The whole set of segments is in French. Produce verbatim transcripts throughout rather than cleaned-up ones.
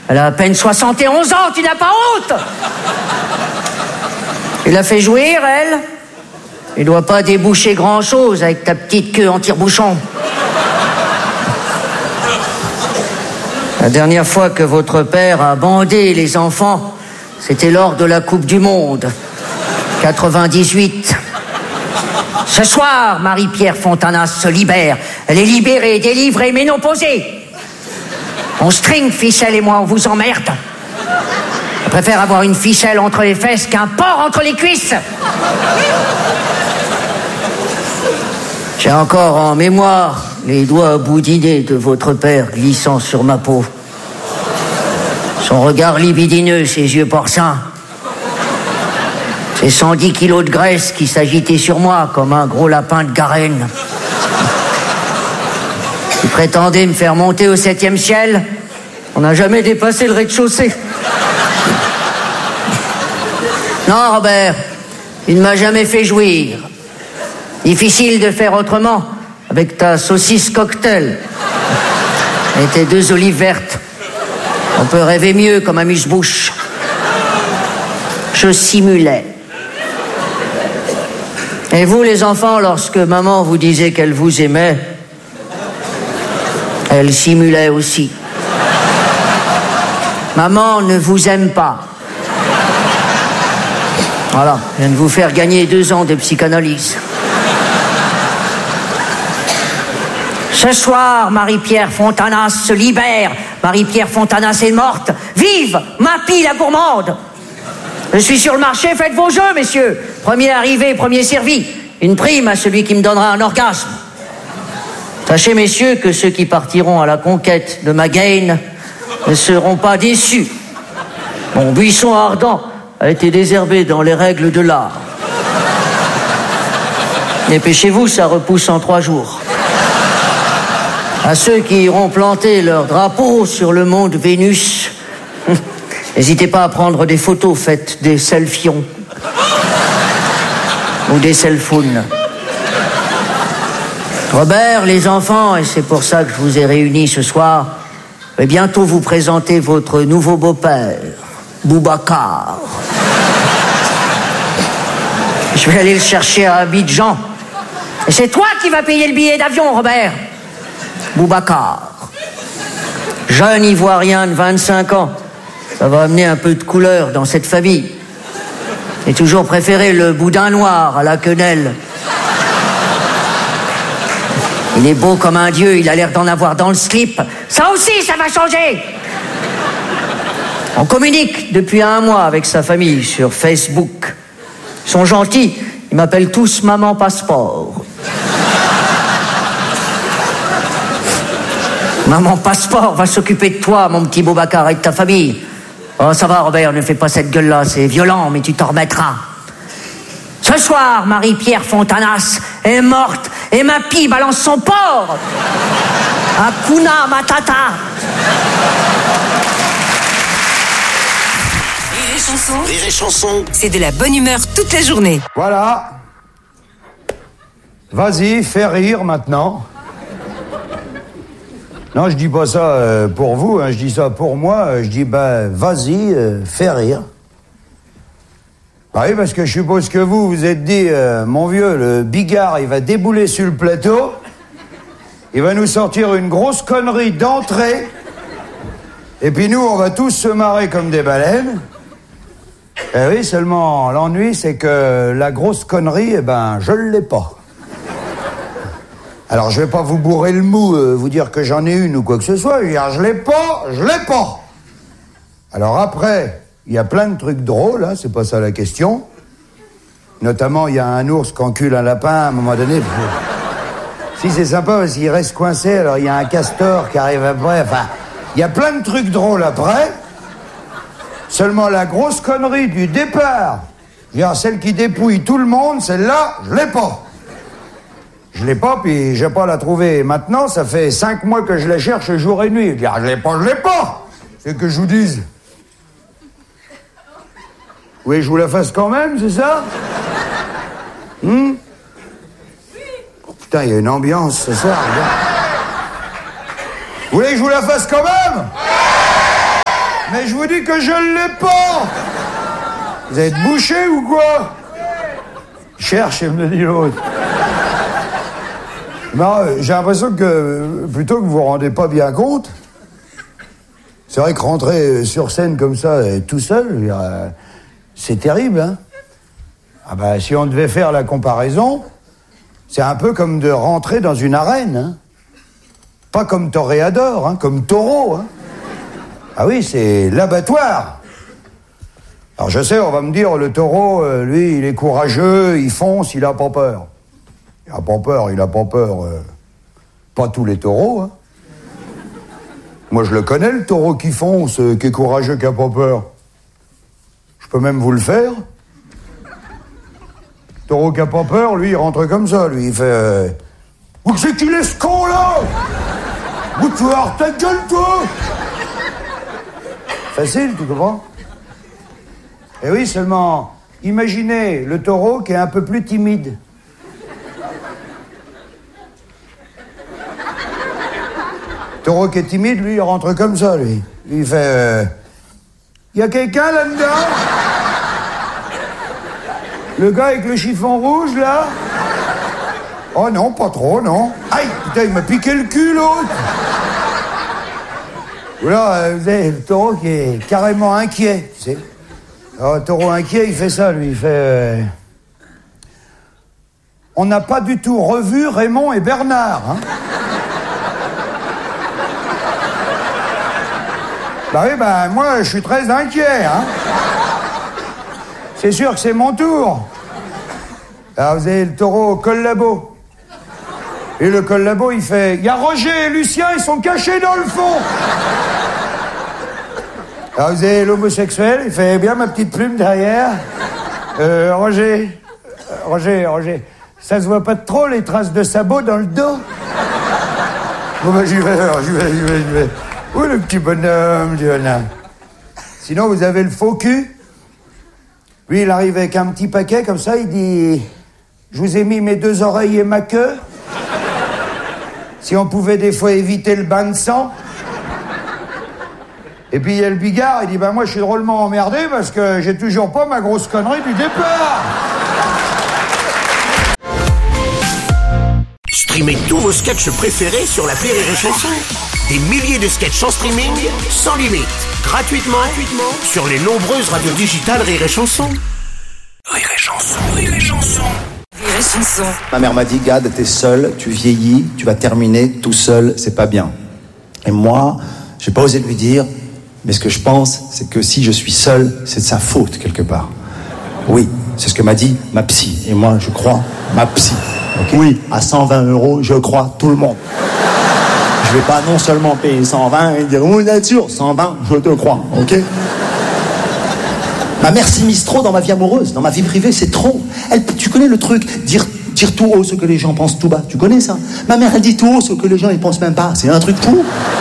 Elle a à peine soixante et onze ans, tu n'as pas honte? Tu l'as fait jouir, elle? Tu dois pas déboucher grand-chose avec ta petite queue en tire-bouchon. La dernière fois que votre père a bandé les enfants, c'était lors de la Coupe du Monde, quatre-vingt-dix-huit. Ce soir, Marie-Pierre Fontanas se libère. Elle est libérée, délivrée, mais non posée. On string, ficelle et moi, on vous emmerde. Je préfère avoir une ficelle entre les fesses qu'un porc entre les cuisses. J'ai encore en mémoire les doigts boudinés de votre père glissant sur ma peau. Son regard libidineux, ses yeux porcins. Ces cent dix kilos de graisse qui s'agitaient sur moi comme un gros lapin de Garenne. Il prétendait me faire monter au septième ciel. On n'a jamais dépassé le rez-de-chaussée. Non, Robert, il ne m'a jamais fait jouir. Difficile de faire autrement avec ta saucisse cocktail et tes deux olives vertes. On peut rêver mieux comme amuse-bouche. Je simulais. Et vous, les enfants, lorsque maman vous disait qu'elle vous aimait, elle simulait aussi. Maman ne vous aime pas. Voilà, je viens de vous faire gagner deux ans de psychanalyse. Ce soir, Marie-Pierre Fontanas se libère. Marie-Pierre Fontanas est morte. Vive Mappy la gourmande! Je suis sur le marché, faites vos jeux, messieurs. Premier arrivé, premier servi. Une prime à celui qui me donnera un orgasme. Sachez, messieurs, que ceux qui partiront à la conquête de Magaine ne seront pas déçus. Mon buisson ardent a été désherbé dans les règles de l'art. Dépêchez-vous, ça repousse en trois jours. À ceux qui iront planter leur drapeau sur le monde Vénus, n'hésitez pas à prendre des photos faites des selfions ou des selfounes. Robert, les enfants, et c'est pour ça que je vous ai réunis ce soir, je vais bientôt vous présenter votre nouveau beau-père, Boubacar. Je vais aller le chercher à Abidjan. Et c'est toi qui vas payer le billet d'avion, Robert. Boubacar. Jeune Ivoirien de vingt-cinq ans. Ça va amener un peu de couleur dans cette famille. J'ai toujours préféré le boudin noir à la quenelle. Il est beau comme un dieu, il a l'air d'en avoir dans le slip. Ça aussi, ça va changer. On communique depuis un mois avec sa famille sur Facebook. Ils sont gentils, ils m'appellent tous Maman Passeport. Maman Passeport va s'occuper de toi, mon petit Boubacar, et de ta famille. Oh, ça va, Robert, ne fais pas cette gueule-là, c'est violent, mais tu t'en remettras. Ce soir, Marie-Pierre Fontanas est morte et Mappy balance son porc. Hakuna Matata. Rire et chanson. Rire et chanson. C'est de la bonne humeur toute la journée. Voilà. Vas-y, fais rire maintenant. Non, je dis pas ça euh, pour vous, hein, je dis ça pour moi. Je dis, ben, vas-y, euh, fais rire. Ah oui, parce que je suppose que vous, vous êtes dit, euh, mon vieux, le Bigard, il va débouler sur le plateau, il va nous sortir une grosse connerie d'entrée, et puis nous, on va tous se marrer comme des baleines. Eh oui, seulement, l'ennui, c'est que la grosse connerie, eh ben, je l'ai pas. Alors, je vais pas vous bourrer le mou, euh, vous dire que j'en ai une ou quoi que ce soit. Je vais dire, je l'ai pas, je l'ai pas. Alors après, il y a plein de trucs drôles, hein, c'est pas ça la question. Notamment, il y a un ours qui encule un lapin à un moment donné. Si, c'est sympa parce qu'il reste coincé, alors il y a un castor qui arrive après. Enfin, il y a plein de trucs drôles après. Seulement, la grosse connerie du départ, je veux dire, celle qui dépouille tout le monde, celle-là, je l'ai pas. Je l'ai pas, puis j'ai pas la trouver. Maintenant, ça fait cinq mois que je la cherche jour et nuit. Je dis, ah, je l'ai pas, je l'ai pas. C'est que je vous dise. Oui, je vous la fasse quand même, c'est ça? Hum? Oh, putain, il y a une ambiance ce soir. Vous voulez que je vous la fasse quand même? Mais je vous dis que je ne l'ai pas. Vous êtes bouché ou quoi? Cherche, me dit l'autre. Non, j'ai l'impression que, plutôt que vous vous rendez pas bien compte, c'est vrai que rentrer sur scène comme ça, tout seul, c'est terrible, hein. Ah bah, si on devait faire la comparaison, c'est un peu comme de rentrer dans une arène, hein. Pas comme toréador, hein, comme taureau, hein. Ah oui, c'est l'abattoir. Alors je sais, on va me dire, le taureau, euh, lui, il est courageux, il fonce, il a pas peur. Il a pas peur, il a pas peur. Euh, pas tous les taureaux, hein. Moi, je le connais, le taureau qui fonce, euh, qui est courageux, qui a pas peur. Je peux même vous le faire. Le taureau qui a pas peur, lui, il rentre comme ça, lui, il fait... Euh, où c'est qu'il est ce con, là? Où tu vas ta gueule, toi? Facile, tu comprends? Eh oui, seulement, imaginez le taureau qui est un peu plus timide. Le taureau qui est timide, lui, il rentre comme ça, lui. Il fait... Euh... Y a quelqu'un là-dedans? Le gars avec le chiffon rouge, là? Oh non, pas trop, non. Aïe, putain, il m'a piqué le cul, l'autre. Voilà, vous avez le taureau qui est carrément inquiet, tu sais. Alors, le taureau inquiet, il fait ça, lui, il fait... Euh... On n'a pas du tout revu Raymond et Bernard, hein. Bah oui, bah moi, je suis très inquiet, hein. C'est sûr que c'est mon tour. Alors, vous avez le taureau au collabo. Et le collabo, il fait... Il y a Roger et Lucien, ils sont cachés dans le fond. Alors, vous avez l'homosexuel, il fait bien ma petite plume derrière. Euh, Roger, euh, Roger, Roger, ça se voit pas trop les traces de sabots dans le dos? Bon, ben, j'y vais, alors, j'y vais, j'y vais, j'y vais. Où le petit bonhomme, Diana? Sinon, vous avez le faux cul. Lui, il arrive avec un petit paquet, comme ça, il dit... Je vous ai mis mes deux oreilles et ma queue. Si on pouvait des fois éviter le bain de sang... Et puis il y a le bigard, il dit ben moi je suis drôlement emmerdé parce que j'ai toujours pas ma grosse connerie du départ. Streamez tous vos sketchs préférés sur l'appli Rire et Chanson. Des milliers de sketchs en streaming, sans limite, gratuitement, gratuitement sur les nombreuses radios digitales Rire et Chanson. Rire et Chanson, Rire et Chanson. Rire et Chanson. Ma mère m'a dit, Gad, t'es seul, tu vieillis, tu vas terminer tout seul, c'est pas bien. Et moi, j'ai pas osé lui dire... Mais ce que je pense, c'est que si je suis seul, c'est de sa faute, quelque part. Oui, c'est ce que m'a dit ma psy. Et moi, je crois ma psy. Okay. Oui, à cent vingt euros, je crois tout le monde. Je vais pas non seulement payer cent vingt et dire, oui, bien sûr, cent vingt, je te crois, ok? Ma mère s'immisce trop dans ma vie amoureuse, dans ma vie privée, c'est trop. Elle, tu connais le truc, dire, dire tout haut ce que les gens pensent tout bas. Tu connais ça? Ma mère, elle dit tout haut ce que les gens, ils pensent même pas. C'est un truc fou.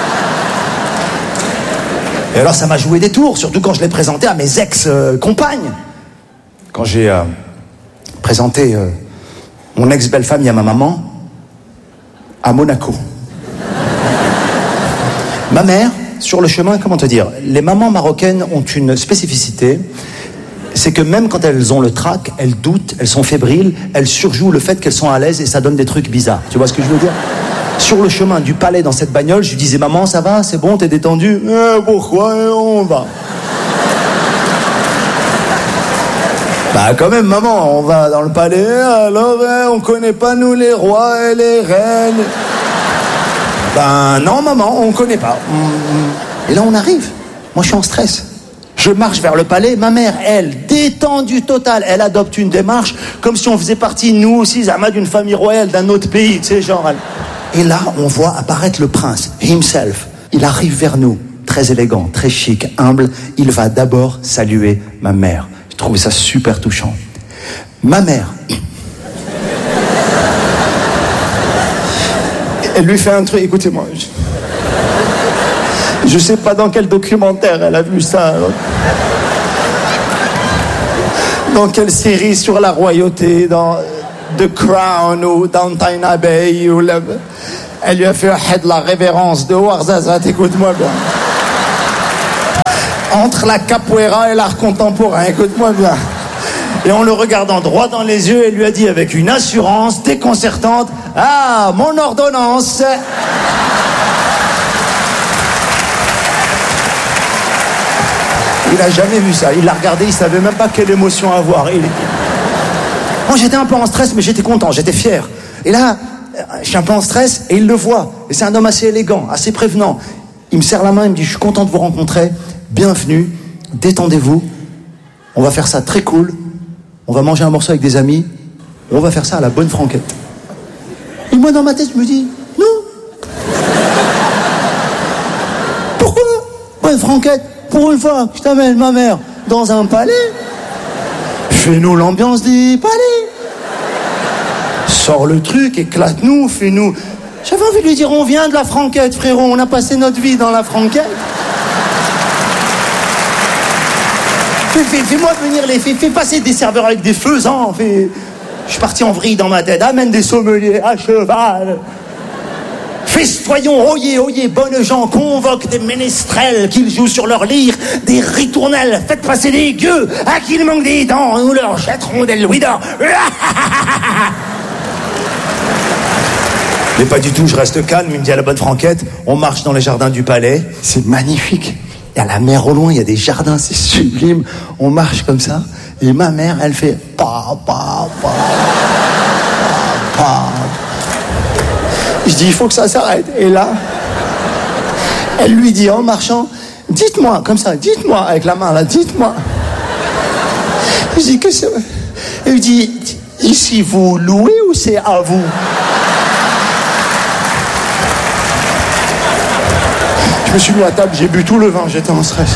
Et alors ça m'a joué des tours, surtout quand je l'ai présenté à mes ex-compagnes. Quand j'ai euh, présenté euh, mon ex-belle-famille à ma maman, à Monaco. Ma mère, sur le chemin, comment te dire, les mamans marocaines ont une spécificité, c'est que même quand elles ont le trac, elles doutent, elles sont fébriles, elles surjouent le fait qu'elles sont à l'aise et ça donne des trucs bizarres. Tu vois ce que je veux dire? Sur le chemin du palais dans cette bagnole, je lui disais, maman, ça va, c'est bon, t'es détendu? Eh, pourquoi on va? Bah quand même, maman, on va dans le palais, alors hein, on connaît pas nous les rois et les reines. Ben non, maman, on connaît pas. Et là, on arrive. Moi, je suis en stress. Je marche vers le palais, ma mère, elle, détendue totale, elle adopte une démarche comme si on faisait partie, nous aussi, Zama, d'une famille royale d'un autre pays, tu sais, genre... Elle... Et là, on voit apparaître le prince, himself. Il arrive vers nous, très élégant, très chic, humble. Il va d'abord saluer ma mère. J'ai trouvé ça super touchant. Ma mère... Elle lui fait un truc, écoutez-moi... Je... Je sais pas dans quel documentaire elle a vu ça. Dans quelle série sur la royauté, dans The Crown ou Downton Abbey. Ou la... Elle lui a fait la révérence de Warzazat, écoute-moi bien. Entre la capoeira et l'art contemporain, écoute-moi bien. Et en le regardant droit dans les yeux, elle lui a dit avec une assurance déconcertante: « Ah, mon ordonnance !» Il a jamais vu ça. Il l'a regardé, il savait même pas quelle émotion avoir. Il... Moi, j'étais un peu en stress, mais j'étais content, j'étais fier. Et là, je suis un peu en stress, et il le voit. Et c'est un homme assez élégant, assez prévenant. Il me serre la main, il me dit: « Je suis content de vous rencontrer. Bienvenue. Détendez-vous. On va faire ça très cool. On va manger un morceau avec des amis. On va faire ça à la bonne franquette. » Et moi, dans ma tête, je me dis: « Non. Pourquoi bonne franquette? Pour une fois, je t'amène ma mère dans un palais. Fais-nous l'ambiance des palais. Sors le truc, éclate-nous, fais-nous... » J'avais envie de lui dire: « On vient de la franquette, frérot. On a passé notre vie dans la franquette. Fais, fais, fais-moi venir les... Fais, fais passer des serveurs avec des faisans. Fais... » Je suis parti en vrille dans ma tête. Amène des sommeliers à cheval. Festoyons, oyez, oyez, bonnes gens, convoque des ménestrels, qu'ils jouent sur leur lyre des ritournelles, faites passer des gueux, à qui il manque des dents, nous leur jetterons des louis d'or. Mais pas du tout, je reste calme, il me dit à la bonne franquette, on marche dans les jardins du palais, c'est magnifique. Il y a la mer au loin, il y a des jardins, c'est sublime. On marche comme ça, et ma mère, elle fait pa, pa, pa, pa, pa. Je dis: « Il faut que ça s'arrête. » Et là, elle lui dit en marchant: « Dites-moi, comme ça, dites-moi, avec la main là, dites-moi. » Je dis: « Que c'est... » Elle lui dit: « Ici, vous louez ou c'est à vous ?» Je me suis mis à table, j'ai bu tout le vin, j'étais en stress.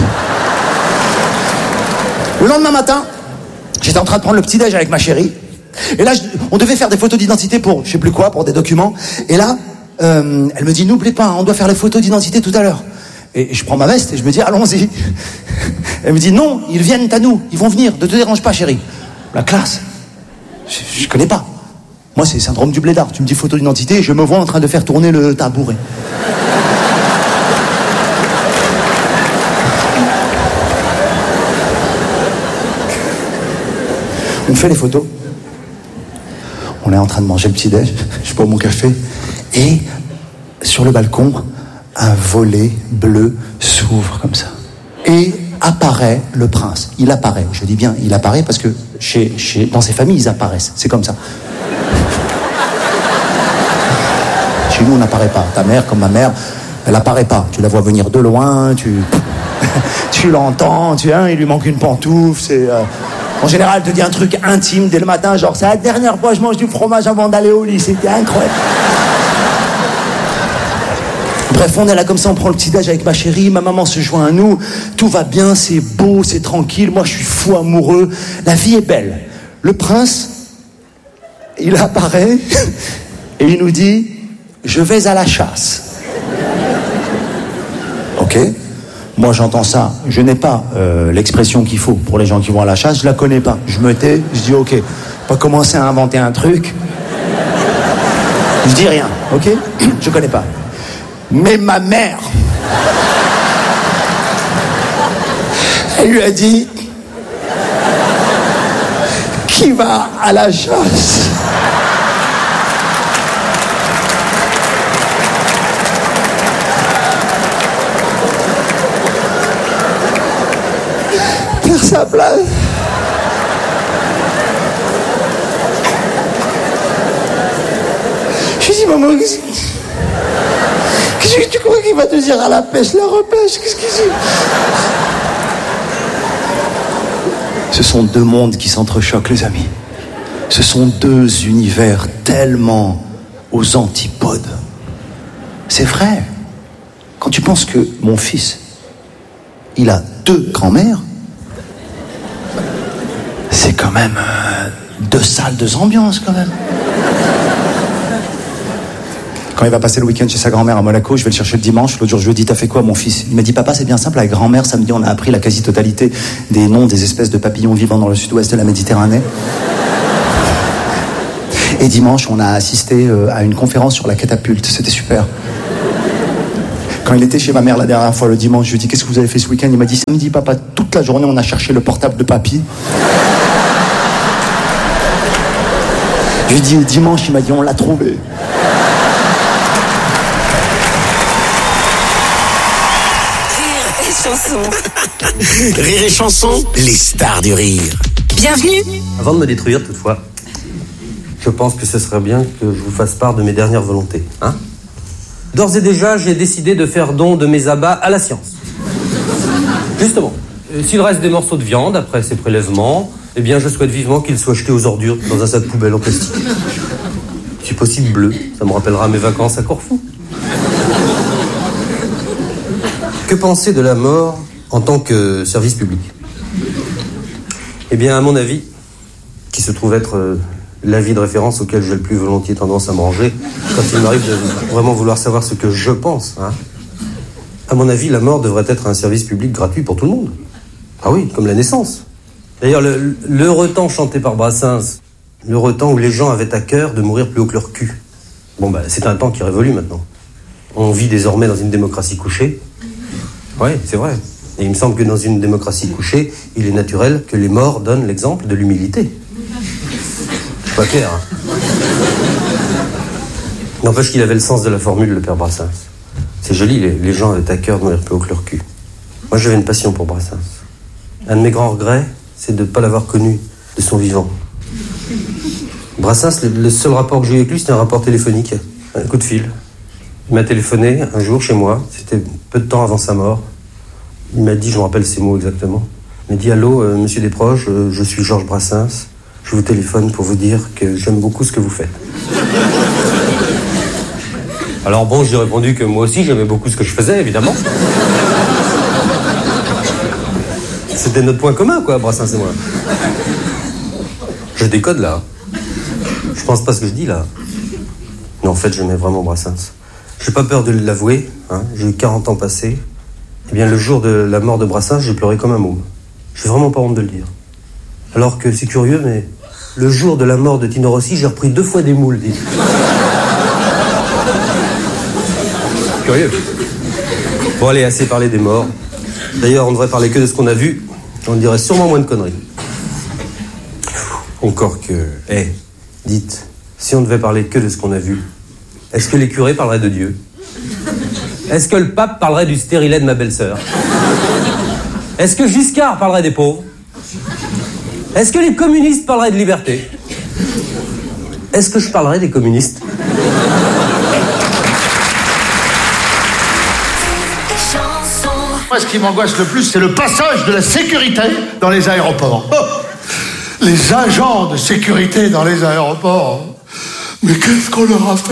Le lendemain matin, j'étais en train de prendre le petit-déj avec ma chérie. Et là, je, on devait faire des photos d'identité pour, je sais plus quoi, pour des documents. Et là, euh, elle me dit: « N'oubliez pas, on doit faire les photos d'identité tout à l'heure. » Et je prends ma veste et je me dis: « Allons-y. » Elle me dit: « Non, ils viennent à nous, ils vont venir, ne te dérange pas, chérie. » La classe. Je, je connais pas. Moi, c'est syndrome du blédard. Tu me dis photo d'identité, je me vois en train de faire tourner le tabouret. On fait les photos. On est en train de manger le petit-déj, je bois mon café, et sur le balcon, un volet bleu s'ouvre comme ça. Et apparaît le prince. Il apparaît, je dis bien il apparaît parce que chez, chez, dans ces familles, ils apparaissent. C'est comme ça. Chez nous, on n'apparaît pas. Ta mère, comme ma mère, elle apparaît pas. Tu la vois venir de loin, tu, tu l'entends, tu hein, il lui manque une pantoufle, c'est... Euh... En général, elle te dit un truc intime dès le matin, genre: « C'est la dernière fois que je mange du fromage avant d'aller au lit. » C'était incroyable. Bref, on est là comme ça, on prend le petit-déj avec ma chérie, ma maman se joint à nous, tout va bien, c'est beau, c'est tranquille, moi je suis fou amoureux, la vie est belle. Le prince, il apparaît et il nous dit: « Je vais à la chasse. » Ok. Moi, j'entends ça. Je n'ai pas euh, l'expression qu'il faut pour les gens qui vont à la chasse. Je la connais pas. Je me tais. Je dis: « Ok. Pas commencer à inventer un truc. » Je dis rien. Ok. Je connais pas. Mais ma mère, elle lui a dit: « Qui va à la chasse ? » Sa place. Je lui dis: « Maman, qu'est-ce que... qu'est-ce que tu crois qu'il va te dire à la pêche, la repêche? Qu'est-ce qu'il dit ?» Ce sont deux mondes qui s'entrechoquent, les amis. Ce sont deux univers tellement aux antipodes. C'est vrai. Quand tu penses que mon fils, il a deux grands-mères, c'est quand même euh, deux salles, deux ambiances quand même. Quand il va passer le week-end chez sa grand-mère à Monaco, je vais le chercher le dimanche. L'autre jour, je lui ai dit: « T'as fait quoi, mon fils ?» Il m'a dit: « Papa, c'est bien simple, avec grand-mère, samedi, on a appris la quasi-totalité des noms des espèces de papillons vivant dans le sud-ouest de la Méditerranée. Et dimanche, on a assisté euh, à une conférence sur la catapulte. C'était super. » Quand il était chez ma mère la dernière fois, le dimanche, je lui ai dit, qu'est-ce que vous avez fait ce week-end? Il m'a dit, samedi, papa, toute la journée, on a cherché le portable de papy. Je lui ai dit, dimanche, il m'a dit, on l'a trouvé. Rire et chanson. Rire et chanson, les stars du rire. Bienvenue. Avant de me détruire, toutefois, je pense que ce serait bien que je vous fasse part de mes dernières volontés, hein? D'ores et déjà, j'ai décidé de faire don de mes abats à la science. Justement, euh, s'il reste des morceaux de viande après ces prélèvements, eh bien, je souhaite vivement qu'ils soient jetés aux ordures dans un sac poubelle en plastique. Si possible bleu, ça me rappellera mes vacances à Corfou. Que penser de la mort en tant que service public? Eh bien, à mon avis, qui se trouve être euh, l'avis de référence auquel j'ai le plus volontiers tendance à me ranger, quand il m'arrive de vraiment vouloir savoir ce que je pense, hein. À mon avis, la mort devrait être un service public gratuit pour tout le monde. Ah oui, comme la naissance. D'ailleurs, le, l'heureux temps chanté par Brassens, l'heureux temps où les gens avaient à cœur de mourir plus haut que leur cul. Bon, bah, c'est un temps qui est révolu maintenant. On vit désormais dans une démocratie couchée. Oui, c'est vrai. Et il me semble que dans une démocratie couchée, il est naturel que les morts donnent l'exemple de l'humilité. Je suis pas clair, hein. N'empêche qu'il avait le sens de la formule, le père Brassens. C'est joli, les, les gens avaient à cœur de mourir plus haut que leur cul. Moi, j'avais une passion pour Brassens. Un de mes grands regrets, c'est de ne pas l'avoir connu de son vivant. Brassens, le, le seul rapport que j'ai eu avec lui, c'était un rapport téléphonique, un coup de fil. Il m'a téléphoné un jour chez moi, c'était peu de temps avant sa mort. Il m'a dit, je me rappelle ces mots exactement, il m'a dit, allô, euh, monsieur Desproges, euh, je suis Georges Brassens, je vous téléphone pour vous dire que j'aime beaucoup ce que vous faites. Alors bon, j'ai répondu que moi aussi j'aimais beaucoup ce que je faisais, évidemment. C'était notre point commun, quoi, Brassens et moi. Je décode, là. Je pense pas ce que je dis, là. Mais en fait, j'aimais vraiment Brassens. J'ai pas peur de l'avouer, hein. J'ai eu quarante ans passés. Eh bien, le jour de la mort de Brassens, j'ai pleuré comme un môme. J'ai vraiment pas honte de le dire. Alors que c'est curieux, mais le jour de la mort de Tino Rossi, j'ai repris deux fois des moules, dites. Curieux. Bon, allez, assez parlé des morts. D'ailleurs, on devrait parler que de ce qu'on a vu. On dirait sûrement moins de conneries. Encore que... Eh, hey, dites, si on devait parler que de ce qu'on a vu, est-ce que les curés parleraient de Dieu? Est-ce que le pape parlerait du stérilet de ma belle-sœur? Est-ce que Giscard parlerait des pauvres? Est-ce que les communistes parleraient de liberté? Est-ce que je parlerais des communistes? Moi, ce qui m'angoisse le plus, c'est le passage de la sécurité dans les aéroports. Oh, les agents de sécurité dans les aéroports. Mais qu'est-ce qu'on leur a fait?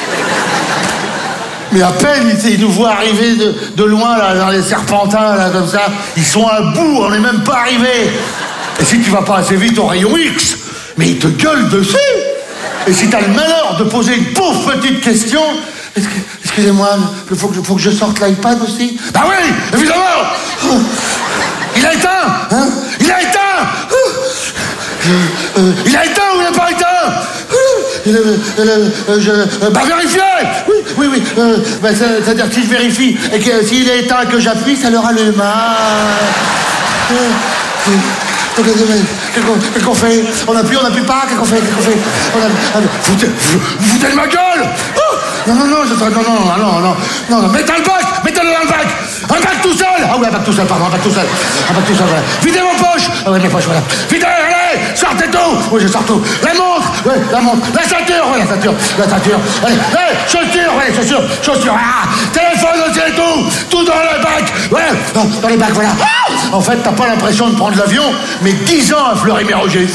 Mais à peine ils, ils nous voient arriver de, de loin, là, dans les serpentins, là, comme ça. Ils sont à bout, on n'est même pas arrivés. Et si tu vas pas assez vite au rayon X, mais ils te gueulent dessus. Et si t'as le malheur de poser une pauvre petite question... Est-ce que, excusez-moi, il faut, faut que je sorte l'iPad aussi? Bah oui, évidemment. Oh, il a éteint, hein? Il a éteint. Oh, euh, il a éteint ou il n'a pas éteint? Il, euh, euh, je, euh, bah vérifiez. Oui, oui, oui. Euh, bah, c'est-à-dire que si je vérifie et que s'il est éteint et que j'appuie, ça le rallume. Ah. Euh, Qu'est-ce qu'on fait? On appuie, on n'appuie pas? Qu'est-ce qu'on fait? Qu'est-ce qu'on fait? On a... Vous vous foutez de ma gueule? Oh, non, non, non, je... non, non, non, non, non, non, non, mettez le bac, mettez-le dans le bac, un bac tout seul. Ah oui, un bac tout seul, pardon, un bac tout seul, un bac tout seul, voilà. Videz vos poches. Ah ouais, mes poches, voilà. Videz, allez, sortez tout. Oui, je sors tout. La montre, ouais, la montre, la ceinture, ouais, la ceinture, la ceinture. Allez, hey, chaussures, ouais, chaussures, chaussures, ah, téléphone aussi et tout, tout dans le bac, ouais, dans, dans les bacs, voilà. Ah, en fait, t'as pas l'impression de prendre l'avion, mais dix ans à Fleury-Mérogis.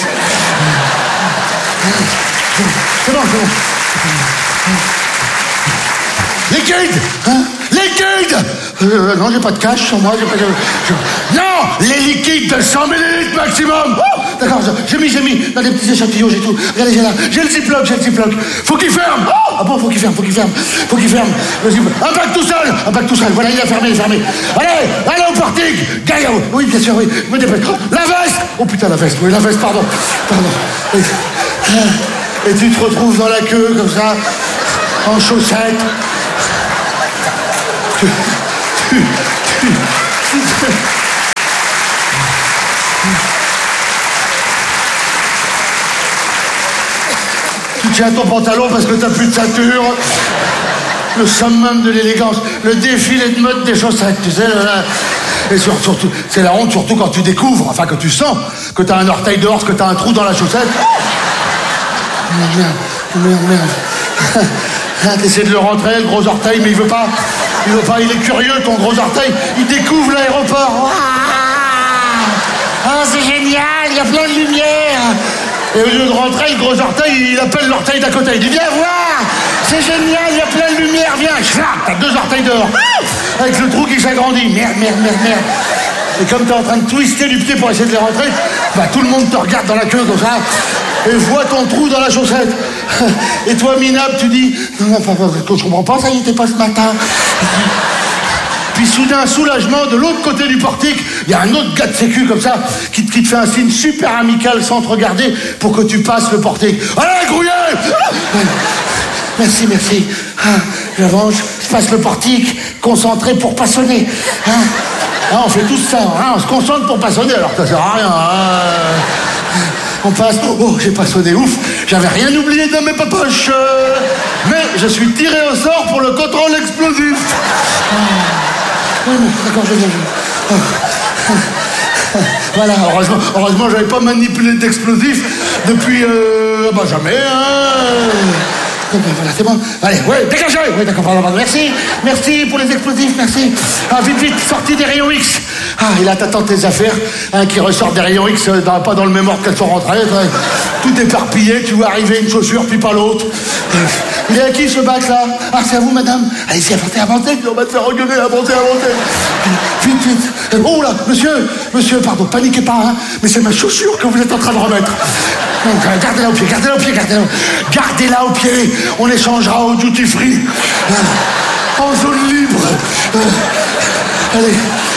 C'est bon, c'est bon. Liquide, hein? Liquide. Euh, non, j'ai pas de cash sur moi, j'ai pas de... Je... Non, les liquides de cent millilitres maximum. Oh, d'accord, j'ai mis, j'ai mis dans des petits échantillons, j'ai tout. Regardez, j'ai là, j'ai le ziploc, j'ai le ziploc. Faut qu'il ferme. Oh, ah bon, faut qu'il ferme, faut qu'il ferme, faut qu'il ferme. Un bac tout seul, un bac tout seul. Voilà, il a fermé, il a fermé. Allez, allez au portique. Gaillot. Oui, bien sûr, oui. Me dépêche. Oh, la veste. Oh putain, la veste. Oui, la veste, pardon, pardon. Et, et tu te retrouves dans la queue comme ça, en chaussettes. Tu, tu, tu, tu, tu tiens ton pantalon parce que t'as plus de ceinture. Le summum de l'élégance, le défilé de mode des chaussettes, tu sais. Là. Et surtout, c'est la honte, surtout quand tu découvres, enfin que tu sens que t'as un orteil dehors, que t'as un trou dans la chaussette. Merde, merde, merde. T'essaies de le rentrer, le gros orteil, mais il veut pas. Il veut pas, il est curieux, ton gros orteil. Il découvre l'aéroport. Ah, c'est génial, il y a plein de lumière. Et au lieu de rentrer, le gros orteil, il appelle l'orteil d'à côté. Il dit, viens voir, c'est génial, il y a plein de lumière, viens. T'as deux orteils dehors. Avec le trou qui s'agrandit. Merde, merde, merde, merde. Et comme t'es en train de twister du pied pour essayer de les rentrer, bah tout le monde te regarde dans la queue comme ça et voit ton trou dans la chaussette. Et toi, minable, tu dis, non, je comprends pas, ça y était pas ce matin. Puis soudain, soulagement, de l'autre côté du portique, il y a un autre gars de sécu comme ça, qui, qui te fait un signe super amical sans te regarder pour que tu passes le portique. Allez, grouillé! Merci, merci. Ah, j'avance, je passe le portique, concentré pour pas sonner. Ah, ah, on fait tout ça, hein, on se concentre pour pas sonner, alors que ça sert à rien. Hein. On passe, oh, j'ai pas sonné, ouf, j'avais rien oublié dans mes poches. Mais je suis tiré au sort pour le contrôle explosif. Ah. Oui, d'accord, je viens. Oh. Voilà, heureusement, heureusement, j'avais pas manipulé d'explosif depuis, euh, bah jamais, hein. Voilà, c'est bon. Allez, ouais, dégagez. Oui, d'accord, pardon, pardon. Merci, merci pour les explosifs, merci. Ah, vite, vite, sortie des rayons X. Ah, et là, t'attends tes affaires, hein, qui ressortent des rayons X, euh, dans, pas dans le même ordre qu'elles sont rentrées. Ouais. Tout éparpillé, tu vois arriver une chaussure, puis pas l'autre. Il est à qui ce bac là? Ah, c'est à vous, madame. Allez-y, avancez, avancez, on va te faire engueuler, avancez, avancez. Vite, vite. Oh là, monsieur, monsieur, pardon, paniquez pas, hein, mais c'est ma chaussure que vous êtes en train de remettre. Donc, gardez-la au pied, gardez-la au pied, gardez-la. Gardez-la au pied. On échangera au duty free. En zone libre. Allez.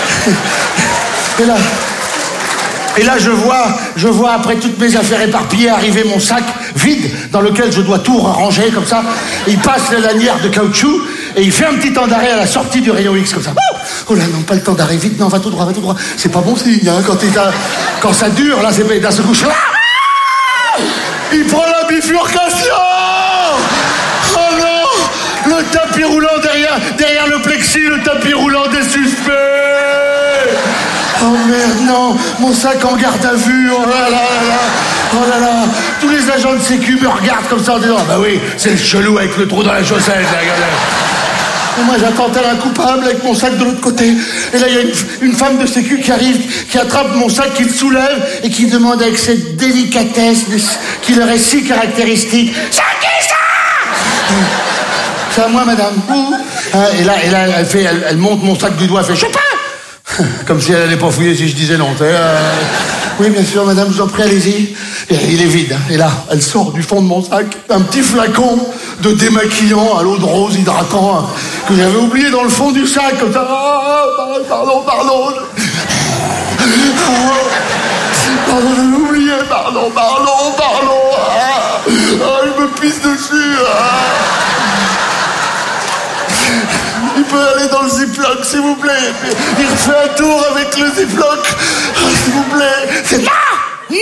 Et là. Et là, je vois, je vois, après toutes mes affaires éparpillées, arriver mon sac vide, dans lequel je dois tout ranger, comme ça. Il passe la lanière de caoutchouc, et il fait un petit temps d'arrêt à la sortie du rayon X, comme ça. Oh là, non, pas le temps d'arrêt, vite, non, va tout droit, va tout droit. C'est pas bon signe, hein, quand, quand ça dure, là, c'est d'un seul coup. Il prend la bifurcation! Oh non! Le tapis roulant derrière, derrière le plexi, le tapis roulant des suspects! Oh merde, non! Mon sac en garde à vue, oh là là là là! Oh là là! Tous les agents de sécu me regardent comme ça en disant, ah bah oui, c'est le chelou avec le trou dans la chaussette, là, regardez. Et moi, j'attends tel un coupable avec mon sac de l'autre côté. Et là, il y a une, une femme de sécu qui arrive, qui attrape mon sac, qui le soulève et qui demande avec cette délicatesse qui leur est si caractéristique. C'est qui ça? C'est à moi, madame. Et là, et là elle, fait, elle, elle monte mon sac du doigt, elle fait « Je sais pas !» Comme si elle allait pas fouiller si je disais non. Euh... Oui, bien sûr, madame, je vous en prie, allez-y. Et il est vide. Et là, elle sort du fond de mon sac un petit flacon de démaquillant à l'eau de rose hydratant hein, que j'avais oublié dans le fond du sac. Comme ça. Oh, pardon, pardon. Oh, pardon, j'avais oublié. Pardon, pardon, pardon. Ah, oh, il me pisse dessus. Ah. Il peut aller dans le ziploc, s'il vous plaît. Il refait un tour avec le ziploc. Oh, s'il vous plaît. C'est... Non! Non!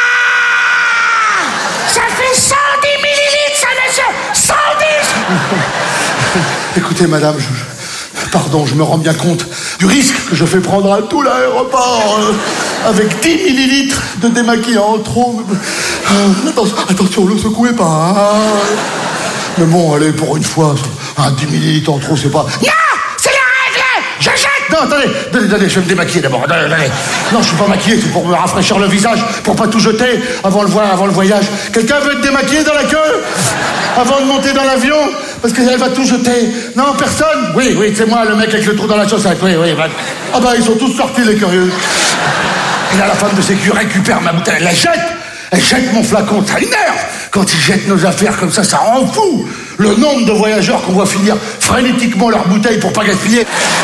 Ça fait cent dix millilitres, ça, monsieur! cent dix! Écoutez, madame, je, je, pardon, je me rends bien compte du risque que je fais prendre à tout l'aéroport euh, avec dix millilitres de démaquillant trop. Euh, attention, attention, ne le secouez pas. Hein. Mais bon, allez, pour une fois, un dix millilitres en trop, c'est pas... Non! C'est la règle! Je jette! Non, attendez, attendez, attendez, je vais me démaquiller d'abord. Attendez, attendez. Non, je suis pas maquillé, c'est pour me rafraîchir le visage, pour pas tout jeter avant le, avant le voyage. Quelqu'un veut être démaquillé dans la queue? Avant de monter dans l'avion? Parce qu'elle va tout jeter. Non, personne? Oui, oui, c'est moi, le mec avec le trou dans la chaussette. Oui, oui. Bah... Ah bah, ils sont tous sortis, les curieux. Et là, la femme de sécu récupère ma bouteille, elle la jette. Elle jette mon flacon, ça l'énerve. Quand ils jettent nos affaires comme ça, ça rend fou. Le nombre de voyageurs qu'on voit finir frénétiquement leur bouteille pour pas gaspiller.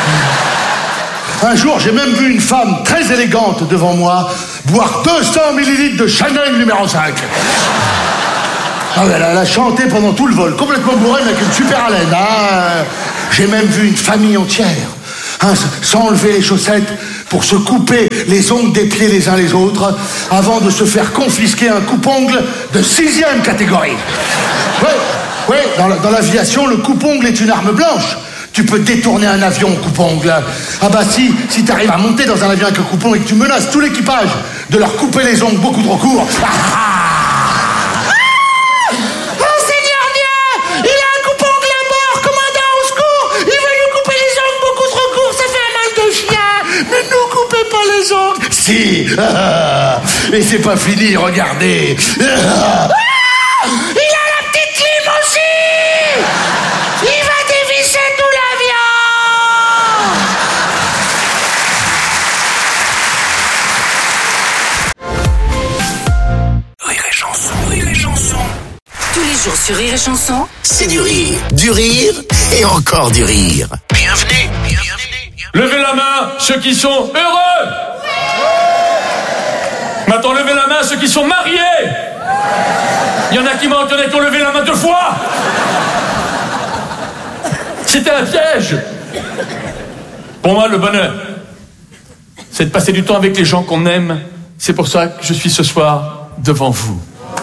Un jour, j'ai même vu une femme très élégante devant moi boire deux cents millilitres de Chanel numéro cinq. Ah, elle, elle a chanté pendant tout le vol, complètement bourrée, mais avec une super haleine. Hein. J'ai même vu une famille entière, hein, s'enlever les chaussettes pour se couper les ongles des pieds les uns les autres avant de se faire confisquer un coupe-ongle de sixième catégorie. Oui, oui, dans, dans l'aviation, le coupe-ongle est une arme blanche. Tu peux détourner un avion au coupe-ongle. Ah bah si, si t'arrives à monter dans un avion avec un coupe-ongle et que tu menaces tout l'équipage de leur couper les ongles beaucoup trop courts. Ah, ah oh Seigneur Dieu, il a un coupe-ongle à bord, commandant au secours. Il veut nous couper les ongles beaucoup trop courts, ça fait un mal de chien. Ne nous coupez pas les ongles. Si, ah, et c'est pas fini, regardez. Ah, il a la petite lime aussi. Il va dévisser tout l'avion. Rire et chanson, rire et chanson. Tous les jours sur Rire et Chanson, C'est du rire, du rire et encore du rire. Bienvenue, bienvenue. Levez la main ceux qui sont heureux. Maintenant, levez la main ceux qui sont mariés. Il y en a qui mentent, il y en a qui ont levé la main deux fois. C'était un piège. Pour moi, le bonheur, c'est de passer du temps avec les gens qu'on aime. C'est pour ça que je suis ce soir devant vous.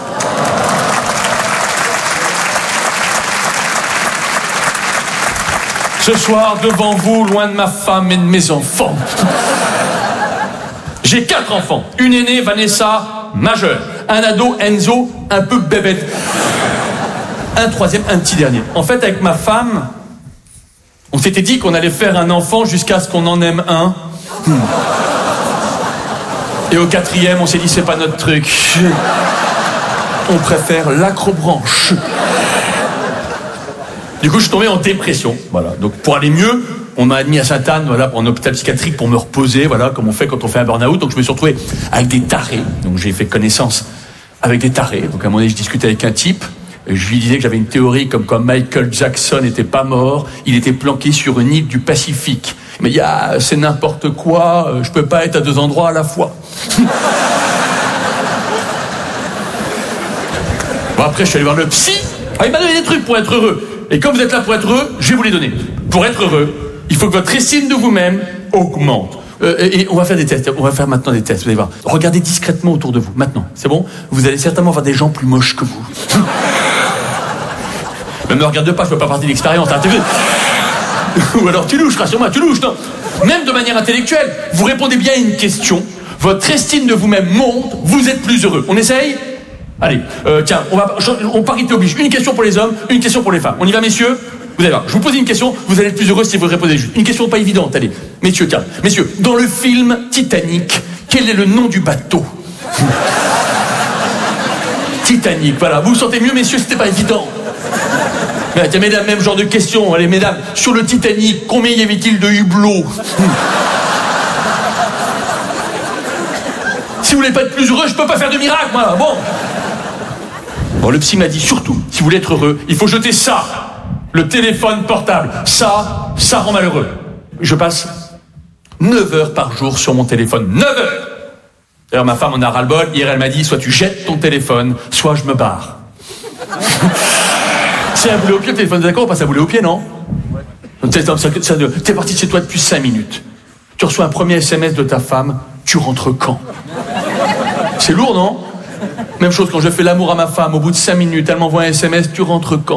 Ce soir, devant vous, loin de ma femme et de mes enfants. J'ai quatre enfants. Une aînée, Vanessa, majeure. Un ado, Enzo, un peu bébête. Un troisième, un petit dernier. En fait, avec ma femme, on s'était dit qu'on allait faire un enfant jusqu'à ce qu'on en aime un. Et au quatrième, on s'est dit, c'est pas notre truc. On préfère l'acrobranche. Du coup, je suis tombé en dépression. Voilà. Donc, pour aller mieux, on m'a admis à Sainte-Anne, voilà, pour un hôpital psychiatrique pour me reposer, voilà, comme on fait quand on fait un burn-out. Donc, je me suis retrouvé avec des tarés. Donc, j'ai fait connaissance avec des tarés. Donc, à un moment donné, je discutais avec un type. Et je lui disais que j'avais une théorie comme quoi Michael Jackson n'était pas mort. Il était planqué sur une île du Pacifique. Mais il y a, c'est n'importe quoi. Je peux pas être à deux endroits à la fois. Bon, après, je suis allé voir le psy. Ah, il m'a donné des trucs pour être heureux. Et comme vous êtes là pour être heureux, je vais vous les donner. Pour être heureux, il faut que votre estime de vous-même augmente. Euh, et, et on va faire des tests. On va faire maintenant des tests. Vous allez voir. Regardez discrètement autour de vous. Maintenant, c'est bon ? Vous allez certainement voir des gens plus moches que vous. Ne me regarde pas, je ne fais pas partie de l'expérience. Hein. Ou alors tu louches, rassure-moi, tu louches. Non. Même de manière intellectuelle, vous répondez bien à une question. Votre estime de vous-même monte. Vous êtes plus heureux. On essaye ? Allez, euh, tiens, on va, on parité oblige. Une question pour les hommes, une question pour les femmes. On y va, messieurs ? Vous allez voir, je vous pose une question, vous allez être plus heureux si vous répondez juste. Une question pas évidente, allez. Messieurs, tiens, messieurs, dans le film Titanic, quel est le nom du bateau ? Titanic, voilà. Vous vous sentez mieux, messieurs, c'était pas évident. Mais tiens, mesdames, même genre de question. Allez, mesdames, sur le Titanic, combien y avait-il de hublots ? Si vous voulez pas être plus heureux, je peux pas faire de miracle, moi. Bon. Bon, le psy m'a dit, surtout, si vous voulez être heureux, il faut jeter ça, le téléphone portable. Ça, ça rend malheureux. Je passe neuf heures par jour sur mon téléphone. neuf heures. D'ailleurs, ma femme en a ras-le-bol. Hier, elle m'a dit, soit tu jettes ton téléphone, soit je me barre. C'est un boulet au pied, le téléphone, d'accord, on passe à boulet au pied, non ? T'es, t'es parti de chez toi depuis cinq minutes. Tu reçois un premier S M S de ta femme, tu rentres quand ? C'est lourd, non ? Même chose quand je fais l'amour à ma femme, au bout de cinq minutes, elle m'envoie un S M S, tu rentres quand ?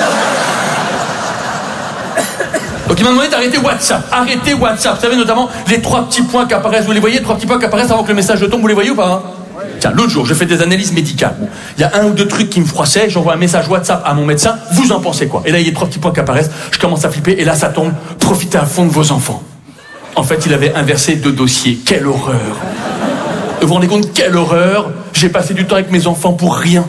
Donc il m'a demandé d'arrêter WhatsApp. Arrêtez WhatsApp. Vous savez notamment les trois petits points qui apparaissent, vous les voyez, trois petits points qui apparaissent avant que le message tombe, vous les voyez ou pas hein ? Tiens, l'autre jour, je fais des analyses médicales. Bon, il y a un ou deux trucs qui me froissaient, j'envoie un message WhatsApp à mon médecin, vous en pensez quoi ? Et là, il y a trois petits points qui apparaissent, je commence à flipper, et là, ça tombe, profitez à fond de vos enfants. En fait, il avait inversé deux dossiers. Quelle horreur ! Vous vous rendez compte, quelle horreur ! J'ai passé du temps avec mes enfants pour rien.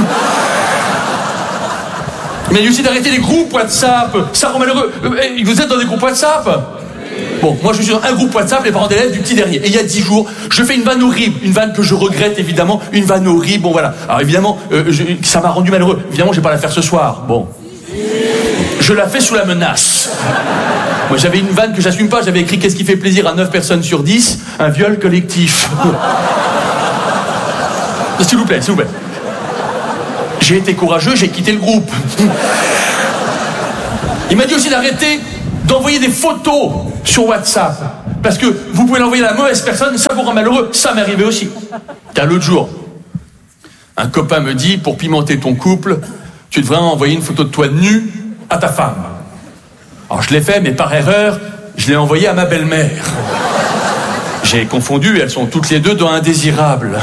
Mais il y a aussi d'arrêter les groupes WhatsApp, ça rend malheureux. Vous êtes dans des groupes WhatsApp ? Bon, moi je suis dans un groupe WhatsApp, les parents d'élèves du petit dernier. Et il y a dix jours, je fais une vanne horrible, une vanne que je regrette évidemment, une vanne horrible, bon voilà. Alors évidemment, euh, je, ça m'a rendu malheureux. Évidemment, je vais pas la faire ce soir, bon. Je la fais sous la menace. Moi j'avais une vanne que j'assume pas, j'avais écrit qu'est-ce qui fait plaisir à neuf personnes sur dix ? Un viol collectif. S'il vous plaît, s'il vous plaît. J'ai été courageux, j'ai quitté le groupe. Il m'a dit aussi d'arrêter d'envoyer des photos sur WhatsApp. Parce que vous pouvez l'envoyer à la mauvaise personne, ça vous rend malheureux. Ça m'est arrivé aussi. T'as l'autre jour, un copain me dit, pour pimenter ton couple, tu devrais envoyer une photo de toi nu à ta femme. Alors je l'ai fait, mais par erreur, je l'ai envoyé à ma belle-mère. J'ai confondu, elles sont toutes les deux dans Indésirables.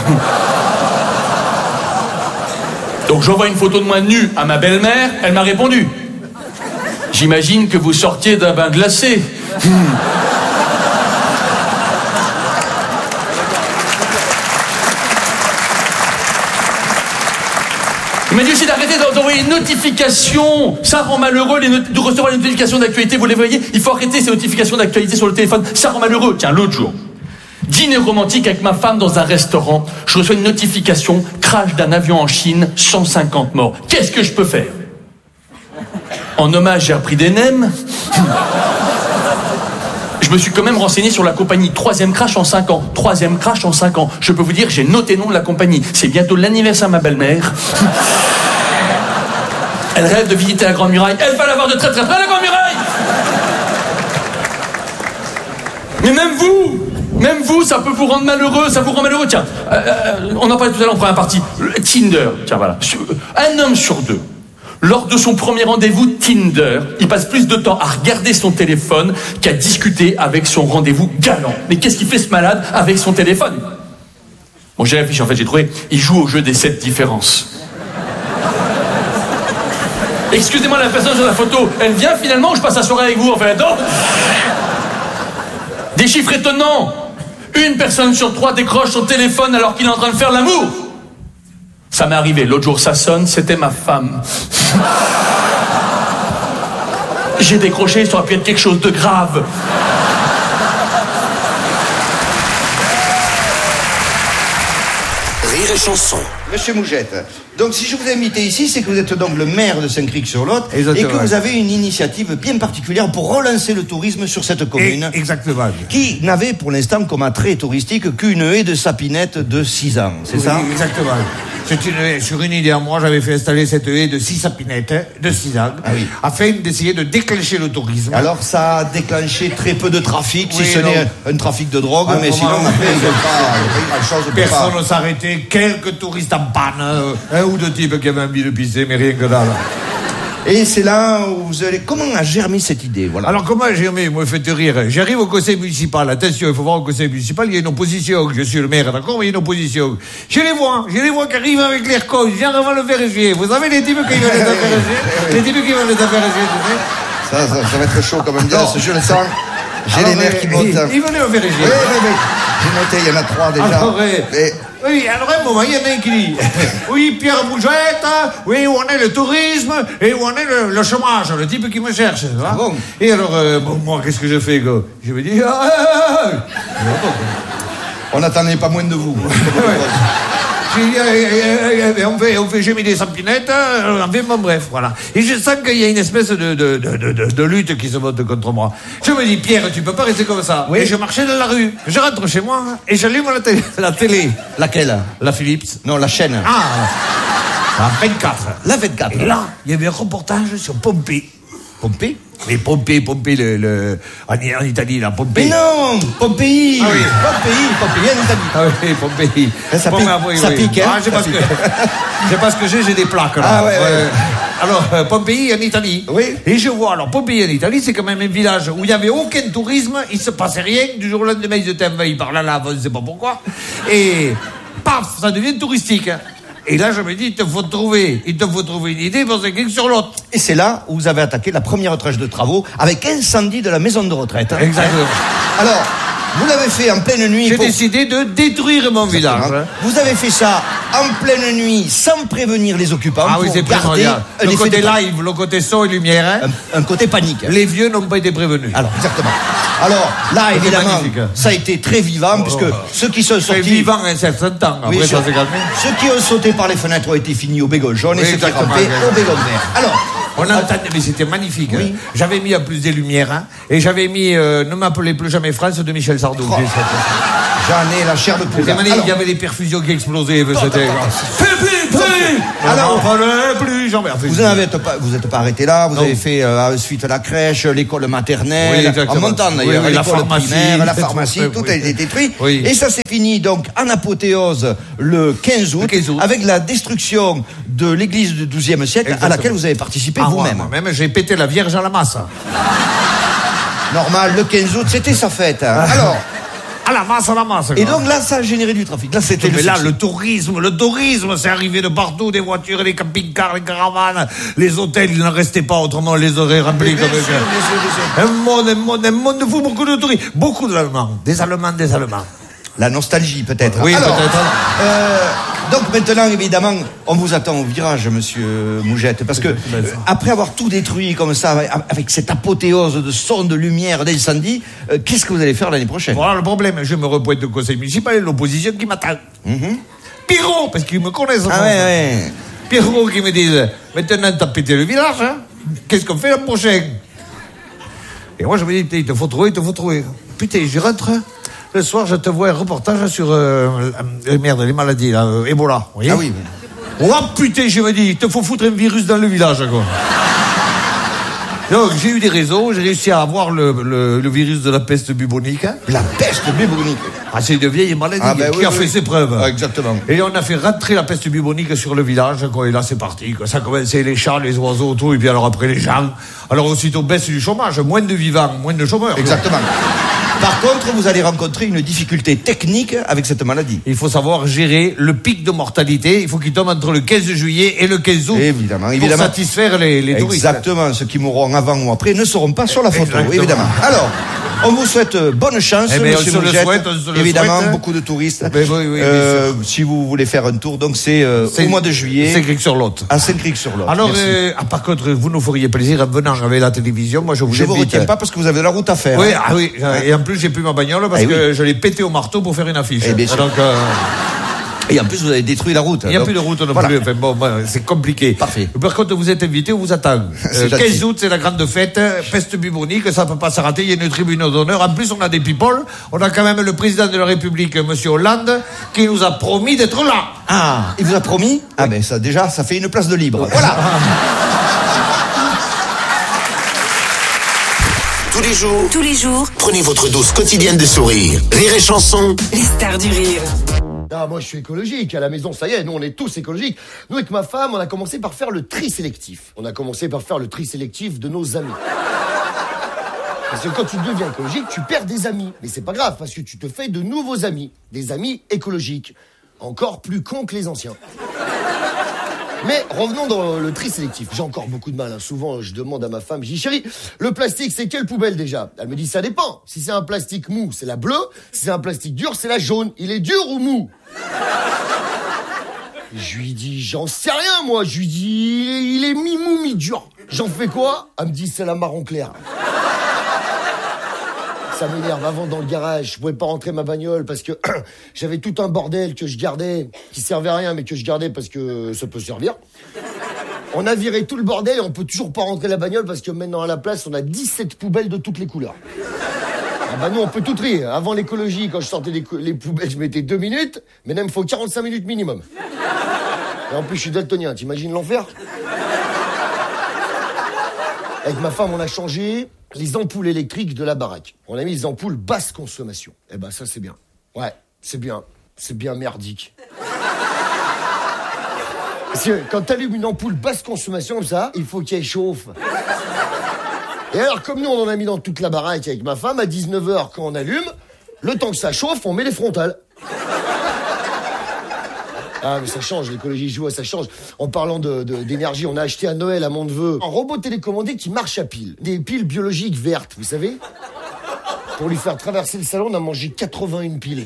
Donc j'envoie une photo de moi nu à ma belle-mère, elle m'a répondu. J'imagine que vous sortiez d'un bain glacé. Hmm. Il m'a dit aussi d'arrêter d'envoyer une notification. Ça rend malheureux les not- de recevoir les notifications d'actualité. Vous les voyez? Il faut arrêter ces notifications d'actualité sur le téléphone. Ça rend malheureux. Tiens, l'autre jour, dîner romantique avec ma femme dans un restaurant. Je reçois une notification. Crash d'un avion en Chine, cent cinquante morts. Qu'est-ce que je peux faire? En hommage, j'ai repris des nems. Je me suis quand même renseigné sur la compagnie. Troisième crash en cinq ans. Troisième crash en cinq ans. Je peux vous dire, j'ai noté le nom de la compagnie. C'est bientôt l'anniversaire de ma belle-mère. Elle rêve de visiter la Grande Muraille. Elle va la voir de très très près, la Grande Muraille. Mais même vous, même vous, ça peut vous rendre malheureux, ça vous rend malheureux. Tiens, euh, euh, on en parlait tout à l'heure en première partie. Le Tinder, tiens voilà. Un homme sur deux, lors de son premier rendez-vous Tinder, il passe plus de temps à regarder son téléphone qu'à discuter avec son rendez-vous galant. Mais qu'est-ce qu'il fait ce malade avec son téléphone? Bon, j'ai réfléchi, en fait, j'ai trouvé, il joue au jeu des sept différences. Excusez-moi, la personne sur la photo, elle vient finalement ou je passe la soirée avec vous, en fait? Non. Des chiffres étonnants. Une personne sur trois décroche son téléphone alors qu'il est en train de faire l'amour. Ça m'est arrivé, l'autre jour ça sonne, c'était ma femme. J'ai décroché, ça aurait pu être quelque chose de grave. Rire et chanson. Monsieur Mougette, donc si je vous ai invité ici, c'est que vous êtes donc le maire de Saint-Cricq-sur-Lot et que vous avez une initiative bien particulière pour relancer le tourisme sur cette commune. Et, exactement. Qui n'avait pour l'instant comme attrait touristique qu'une haie de sapinette de six ans, c'est Oui, ça? Exactement. C'est une haie, sur une idée à moi, j'avais fait installer cette haie de six sapinettes de six ans, ah oui. afin d'essayer de déclencher le tourisme. Alors ça a déclenché très peu de trafic, Oui, si ce non. n'est un, un trafic de drogue, Ah, mais vraiment, sinon après, il oui. n'y a pas, il y a pas eu grand-chose. pour Personne pas- ne s'arrêtait, quelques touristes en panne, euh, un ou deux types qui avaient envie de pisser, mais rien que dalle. Et c'est là où vous allez... Comment a germé cette idée, voilà. Alors comment j'ai aimé, moi, faites rire. J'arrive au conseil municipal, attention, il faut voir au conseil municipal, il y a une opposition, je suis le maire, d'accord, mais il y a une opposition. Je les vois, je les vois qui arrivent avec l'air con, ils viennent avant le vérifier. Vous savez les types qui veulent les affaires Les types qui veulent les affaires tu sais. Ça, ça, ça va être chaud quand même, bien, je le sens. J'ai Alors, les nerfs qui euh, montent. Ils, ils venaient au vérifier. Oui, oui, oui. J'ai noté, il y en a trois déjà. Alors, euh, Et- oui, alors à un moment, il y en a un qui dit oui, Pierre Bougette, oui, où en est le tourisme et où en est le, le chômage, le type qui me cherche. Tu vois. Ah bon. Et alors, euh, bon, moi, qu'est-ce que je fais, quoi? Je me dis ah, ah, ah, ah. On n'attendait pas moins de vous. J'ai dit, euh, euh, euh, on fait, on fait, j'ai mis des sampinettes, euh, enfin, bon, bref, voilà. Et je sens qu'il y a une espèce de, de, de, de, de, de lutte qui se monte contre moi. Je me dis, Pierre, tu peux pas rester comme ça. Oui. Et je marchais dans la rue. Je rentre chez moi et j'allume la télé. La télé. Laquelle? La Philips. Non, la chaîne. Ah, la vingt-quatre. La vingt-quatre. Et là, il y avait un reportage sur Pompée. Pompée? Mais Pompée, Pompée, le, le, en, en Italie, là, Pompée. Mais non, Pompéi. Ah oui. Pompéi, Pompéi, en Italie. Ah oui, Pompéi. Ça Bon, pique, ben, oui, ça oui. pique, hein. Ah, je sais pas ce que, je sais pas ce que j'ai, j'ai des plaques, là. Ah, ouais, ouais. Alors, euh, Pompéi en Italie. Oui. Et je vois, alors, Pompéi en Italie, c'est quand même un village où il n'y avait aucun tourisme, il se passait rien, du jour au lendemain, ils étaient envahis par la lave, on ne sait pas pourquoi. Et, paf, ça devient touristique. Et là, je me dis, il te faut trouver, il te faut trouver une idée pour Saint-Cricq sur l'autre. Et c'est là où vous avez attaqué la première tranche de travaux avec incendie de la maison de retraite. hein. Exactement. Alors, vous l'avez fait en pleine nuit. J'ai pour- décidé de détruire mon village. Exactement. Vous avez fait ça en pleine nuit sans prévenir les occupants Ah oui, pour c'est garder primordial. un Le effet côté de... live, le côté son et lumière, hein. un, un côté panique. Les vieux n'ont pas été prévenus. Alors, exactement. Alors, là, C'était évidemment, magnifique. ça a été très vivant, puisque ceux qui sont C'est sortis... vivant un certain temps, après Oui, ça ceux- s'est calmé. Ceux qui ont sauté par les fenêtres ont été finis au bégon jaune Oui, et ceux qui exactement, rampaient exactement. au bégon vert. Alors, On entendait, mais c'était magnifique. Oui. hein. J'avais mis en plus des lumières, hein, et j'avais mis euh, Ne m'appelez plus jamais France de Michel Sardou. Oh. J'en ai la chair de poule. Il y avait des perfusions qui explosaient. C'était... Plus, plus, plus. Alors, pas plus, Jean-Bert. Vous n'êtes pas, vous êtes pas arrêté là. Vous non. avez fait euh, ensuite la crèche, l'école maternelle, oui, en montant d'ailleurs, oui, oui, l'école primaire, la pharmacie, tout, tout a été détruit. Oui. Et ça s'est fini donc en apothéose le quinze août, quinze août, avec la destruction de l'église du douzième siècle. Exactement. À laquelle vous avez participé ah, vous-même. Moi-même, j'ai pété la Vierge à la masse. Normal, le quinze août, c'était sa fête. Hein. Alors. À la masse, à la masse. Et donc là, ça a généré du trafic. Là, c'était mais le là, le tourisme, le tourisme, c'est arrivé de partout, des voitures, des camping-cars, les caravanes, les hôtels, il n'en restait pas, autrement on les aurait remplis comme ça. Un monde, un monde, un monde de fou, beaucoup de touristes, beaucoup d'Allemands, des Allemands, des Allemands. La nostalgie, peut-être. Oui, Alors, peut-être. Euh, donc maintenant, évidemment, on vous attend au virage, monsieur Mougette, parce que euh, après avoir tout détruit comme ça, avec cette apothéose de son, de lumière, d'incendie, euh, qu'est-ce que vous allez faire l'année prochaine? Voilà le problème, je me repointe au conseil municipal et l'opposition qui m'attend. Mm-hmm. Pierrot, parce qu'ils me connaissent. Ah ouais, ouais. Pierrot qui me disent, maintenant t'as pété le village, hein, qu'est-ce qu'on fait l'an prochain? Et moi je me dis, il te faut trouver, il te faut trouver. Putain, je rentre. Le soir, je te vois un reportage sur euh, euh, merde, les maladies, là, euh, Ebola. Vous voyez? Ah oui. Oh putain, je me dis, il te faut foutre un virus dans le village, quoi. Donc, j'ai eu des réseaux, j'ai réussi à avoir le, le, le virus de la peste bubonique. Hein. La peste bubonique? Ah, c'est une vieille maladie ah, ben, qui oui, a oui. fait ses preuves. Ah, exactement. Et on a fait rentrer la peste bubonique sur le village, quoi, et là, c'est parti, quoi. Ça a commencé les chats, les oiseaux, tout, et puis alors après les gens. Alors, aussitôt, baisse du chômage, moins de vivants, moins de chômeurs. Exactement. Par contre, vous allez rencontrer une difficulté technique avec cette maladie. Il faut savoir gérer le pic de mortalité. Il faut qu'il tombe entre le quinze juillet et le quinze août. Évidemment, pour évidemment. satisfaire les, les touristes. Exactement. Ceux qui mourront avant ou après ne seront pas sur la photo. Exactement. Évidemment. Alors, on vous souhaite bonne chance, eh bien, monsieur Mougette. Évidemment, souhaite, hein. beaucoup de touristes. Ben, oui, oui, euh, si vous voulez faire un tour, donc c'est euh, au mois de juillet. Saint-Cric-sur-Lot. À Saint-Cric-sur-Lot. Alors, euh, ah, par contre, vous nous feriez plaisir en venant avec la télévision. Moi, je vous Je invite. vous retiens pas parce que vous avez de la route à faire. Oui, hein. ah oui. Et en plus, j'ai plus ma bagnole parce eh que oui. je l'ai pété au marteau pour faire une affiche. Eh bien, donc. Euh... Et en plus, vous avez détruit la route. Il n'y a donc... plus de route non voilà. plus. Enfin, bon, c'est compliqué. Parfait. Par contre, vous êtes invité, on vous attend. Euh, quinze août, c'est la grande fête. Peste bubonique, ça ne peut pas se rater. Il y a une tribune d'honneur. En plus, on a des people. On a quand même le président de la République, monsieur Hollande, qui nous a promis d'être là. Ah, il vous a promis? Ah, ben, ça, déjà, ça fait une place de libre. Voilà. Tous les jours, tous les jours, prenez votre dose quotidienne de sourire. Rire et chanson. Les stars du rire. Ah, moi je suis écologique, à la maison ça y est, nous on est tous écologiques. Nous avec ma femme, on a commencé par faire le tri sélectif. On a commencé par faire le tri sélectif de nos amis. Parce que quand tu deviens écologique, tu perds des amis. Mais c'est pas grave, parce que tu te fais de nouveaux amis. Des amis écologiques. Encore plus cons que les anciens. Mais revenons dans le tri sélectif. J'ai encore beaucoup de mal. Hein. Souvent, je demande à ma femme, je dis, chérie, le plastique, c'est quelle poubelle déjà? Elle me dit, ça dépend. Si c'est un plastique mou, c'est la bleue. Si c'est un plastique dur, c'est la jaune. Il est dur ou mou? Je lui dis, j'en sais rien, moi. Je lui dis, il est mi-mou, mi-dur. J'en fais quoi? Elle me dit, c'est la marron clair. Ça m'énerve. Avant, dans le garage, je pouvais pas rentrer ma bagnole parce que j'avais tout un bordel que je gardais, qui servait à rien, mais que je gardais parce que ça peut servir. On a viré tout le bordel et on peut toujours pas rentrer la bagnole parce que maintenant, à la place, on a dix-sept poubelles de toutes les couleurs. Ah bah nous, on peut tout trier. Avant l'écologie, quand je sortais les, les poubelles, je mettais deux minutes, mais là, il me faut quarante-cinq minutes minimum. Et en plus, je suis daltonien. T'imagines l'enfer? Avec ma femme, on a changé les ampoules électriques de la baraque. On a mis les ampoules basse consommation. Eh ben ça c'est bien. Ouais, c'est bien. C'est bien merdique. Parce que quand t'allumes une ampoule basse consommation comme ça, il faut qu'elle chauffe. Et alors comme nous on en a mis dans toute la baraque avec ma femme, à dix-neuf heures quand on allume, le temps que ça chauffe, on met les frontales. Ah, mais ça change, l'écologie joue, ça change. En parlant de, de, d'énergie, on a acheté à Noël, à mon neveu, un robot télécommandé qui marche à piles. Des piles biologiques vertes, vous savez? Pour lui faire traverser le salon, on a mangé quatre-vingt-une piles.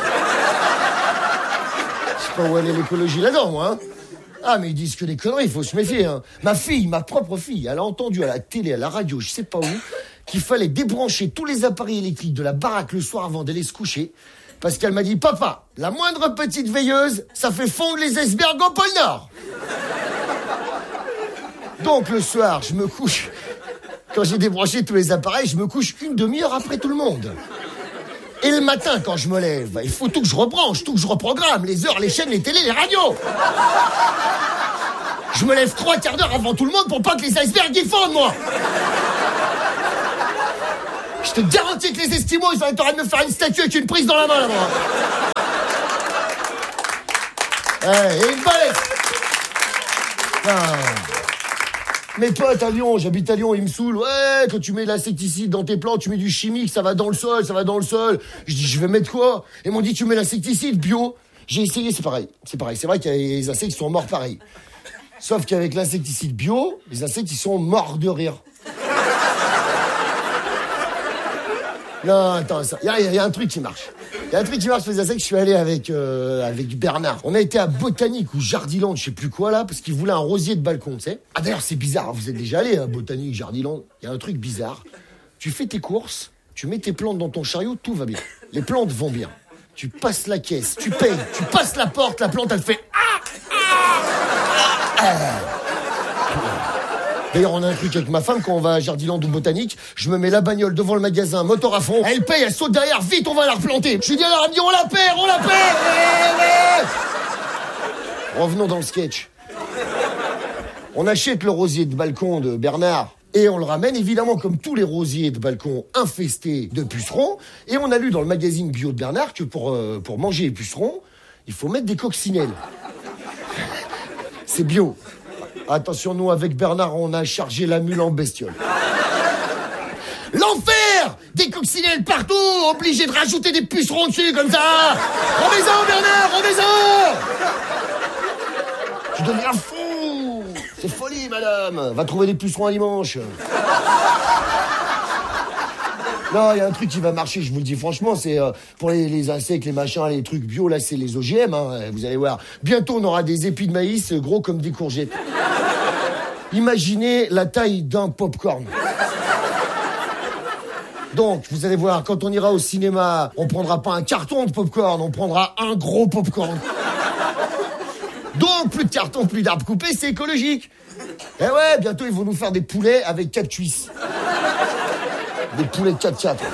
Je sais pas où elle est l'écologie là-dedans, moi, hein. Ah, mais ils disent que des conneries, il faut se méfier, hein. Ma fille, ma propre fille, elle a entendu à la télé, à la radio, je sais pas où, qu'il fallait débrancher tous les appareils électriques de la baraque le soir avant d'aller se coucher. Parce qu'elle m'a dit, papa, la moindre petite veilleuse, ça fait fondre les icebergs au pôle Nord. Donc le soir, je me couche. Quand j'ai débranché tous les appareils, je me couche une demi-heure après tout le monde. Et le matin, quand je me lève, il faut tout que je rebranche, tout que je reprogramme, les heures, les chaînes, les télés, les radios. Je me lève trois quarts d'heure avant tout le monde pour pas que les icebergs y fondent, moi. Je te garantis que les Esquimaux, ils sont en train de me faire une statue avec une prise dans la main, là-bas. Ouais, et une balèze. Ah. Mes potes à Lyon, j'habite à Lyon, ils me saoulent. Ouais, quand tu mets de l'insecticide dans tes plantes, tu mets du chimique, ça va dans le sol, ça va dans le sol. Je dis, je vais mettre quoi? Ils m'ont dit, tu mets l'insecticide bio. J'ai essayé, c'est pareil. C'est pareil. C'est vrai qu'il y a des insectes qui sont morts pareil. Sauf qu'avec l'insecticide bio, les insectes, ils sont morts de rire. Non, attends, il y, y, y a un truc qui marche. Il y a un truc qui marche, les insectes. Je suis allé avec euh, avec Bernard. On a été à Botanique ou Jardiland, je sais plus quoi là, parce qu'il voulait un rosier de balcon, tu sais. Ah d'ailleurs, c'est bizarre. Vous êtes déjà allé à Botanique, Jardiland. Il y a un truc bizarre. Tu fais tes courses, tu mets tes plantes dans ton chariot, tout va bien. Les plantes vont bien. Tu passes la caisse, tu payes, tu passes la porte, la plante elle fait ah, ah, ah. D'ailleurs, on a un truc avec ma femme, quand on va à Jardiland ou Botanique, je me mets la bagnole devant le magasin, moteur à fond, elle paye, elle saute derrière, vite, on va la replanter. Je lui dis, alors, elle me dit, on la perd, on la perd. Revenons dans le sketch. On achète le rosier de balcon de Bernard et on le ramène, évidemment, comme tous les rosiers de balcon infestés de pucerons. Et on a lu dans le magazine bio de Bernard que pour, euh, pour manger les pucerons, il faut mettre des coccinelles. C'est bio. Attention, nous, avec Bernard, on a chargé la mule en bestiole. L'enfer! Des coccinelles partout, obligé de rajouter des pucerons dessus, comme ça. Remets-en, Bernard, remets-en! Tu deviens fou! C'est folie, madame! Va trouver des pucerons à dimanche. Non, il y a un truc qui va marcher, je vous le dis franchement, c'est euh, pour les, les insectes, les machins, les trucs bio, là, c'est les O G M, hein, vous allez voir. Bientôt, on aura des épis de maïs euh, gros comme des courgettes. Imaginez la taille d'un popcorn. Donc, vous allez voir, quand on ira au cinéma, on prendra pas un carton de popcorn, on prendra un gros popcorn. Donc, plus de carton, plus d'arbres coupés, c'est écologique. Et ouais, bientôt, ils vont nous faire des poulets avec quatre cuisses. Des poulets de quatre quatre.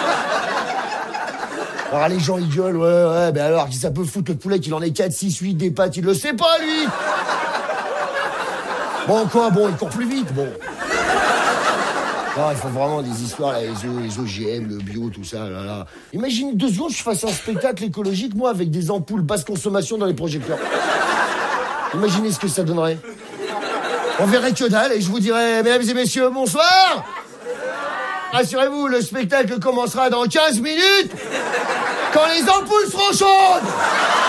Alors les gens ils gueulent, ouais, ouais, ben alors ça peut foutre le poulet qu'il en ait quatre, six, huit, des pattes, il le sait pas lui. Bon quoi, bon, il court plus vite, bon. Non, il faut vraiment des histoires, là, les, o, les O G M, le bio, tout ça, là, là. Imaginez deux secondes, je fasse un spectacle écologique, moi, avec des ampoules basse consommation dans les projecteurs. Imaginez ce que ça donnerait. On verrait que dalle et je vous dirais, mesdames et messieurs, bonsoir. Rassurez-vous, le spectacle commencera dans quinze minutes, quand les ampoules seront chaudes.